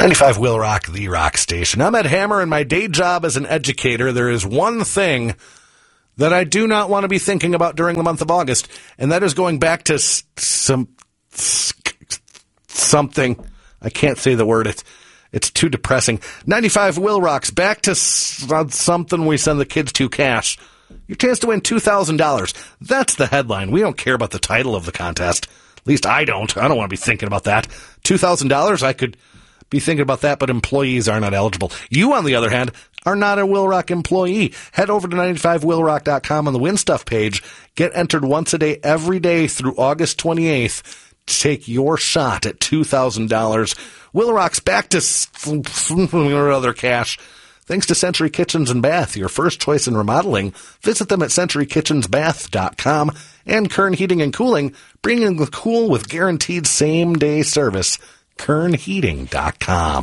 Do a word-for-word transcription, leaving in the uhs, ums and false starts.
ninety-five Will Rock, the rock station. I'm Ed Hammer. In my day job as an educator, there is one thing that I do not want to be thinking about during the month of August, and that is going back to some something. I can't say the word. It's it's too depressing. ninety-five Will Rocks, back to something we send the kids to cash. Your chance to win two thousand dollars. That's the headline. We don't care about the title of the contest. At least I don't. I don't want to be thinking about that. two thousand dollars, I could be thinking about that, but employees are not eligible. You, on the other hand, are not a Will Rock employee. Head over to ninety-five will rock dot com on the Win Stuff page. Get entered once a day, every day through August twenty-eighth. Take your shot at two thousand dollars. Will Rock's back to or other cash. Thanks to Century Kitchens and Bath, your first choice in remodeling. Visit them at century kitchens bath dot com. And Kern Heating and Cooling, bringing the cool with guaranteed same-day service. kern heating dot com.